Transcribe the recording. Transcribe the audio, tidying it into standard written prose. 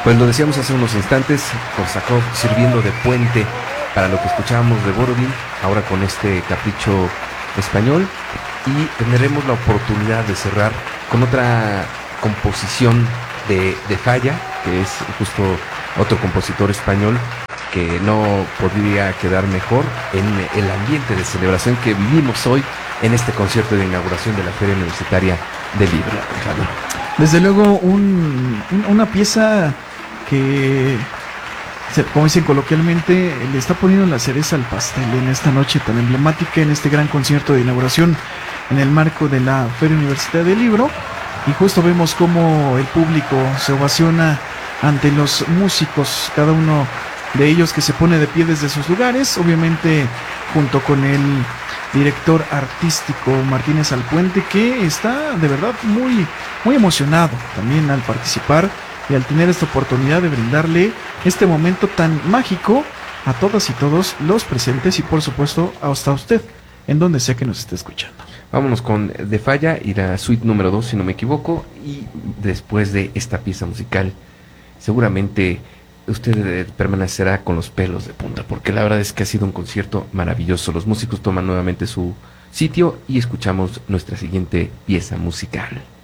Pues lo decíamos hace unos instantes, Korsakov sirviendo de puente para lo que escuchábamos de Borodin, ahora con este capricho español, y tendremos la oportunidad de cerrar con otra composición de Falla, que es justo otro compositor español que no podría quedar mejor en el ambiente de celebración que vivimos hoy en este concierto de inauguración de la Feria Universitaria del Libro. Desde luego una pieza que, como dicen coloquialmente, le está poniendo la cereza al pastel en esta noche tan emblemática, en este gran concierto de inauguración en el marco de la Feria Universitaria del Libro. Y justo vemos cómo el público se ovaciona ante los músicos, cada uno de ellos que se pone de pie desde sus lugares, obviamente junto con el director artístico Martínez Alpuente, que está de verdad muy emocionado también al participar y al tener esta oportunidad de brindarle este momento tan mágico a todas y todos los presentes y por supuesto hasta usted, en donde sea que nos esté escuchando. Vámonos con De Falla y la suite número 2, si no me equivoco, y después de esta pieza musical seguramente usted permanecerá con los pelos de punta, porque la verdad es que ha sido un concierto maravilloso. Los músicos toman nuevamente su sitio y escuchamos nuestra siguiente pieza musical.